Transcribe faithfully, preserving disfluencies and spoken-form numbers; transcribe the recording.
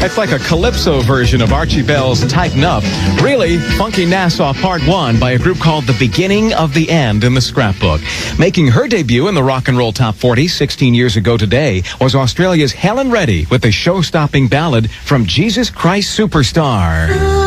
It's like a calypso version of Archie Bell's Tighten Up. Really, Funky Nassau Part one by a group called The Beginning of the End in the Scrapbook. Making her debut in the Rock and Roll Top forty sixteen years ago today was Australia's Helen Reddy with the show-stopping ballad From Jesus Christ Superstar.